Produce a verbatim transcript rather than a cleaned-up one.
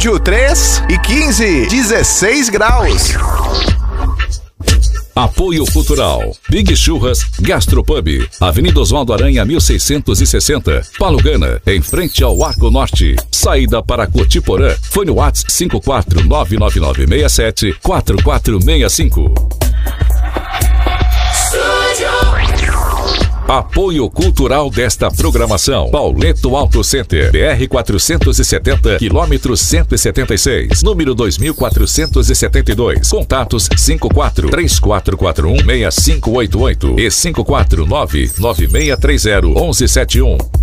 Estúdio três e quinze, dezesseis graus. Apoio Cultural Big Churras Gastropub, Avenida Oswaldo Aranha mil seiscentos e sessenta, Palugana, em frente ao Arco Norte, saída para Cotiporã. Fone WhatsApp cinco quatro nove nove nove seis sete quatro quatro seis cinco. Apoio cultural desta programação: Pauleto Auto Center, B R quatrocentos e setenta, quilômetro cento e setenta e seis, número dois mil quatrocentos e setenta e dois. Contatos cinco quatro três quatro quatro um seis cinco oito oito e cinco quatro nove nove seis três zero um um sete um.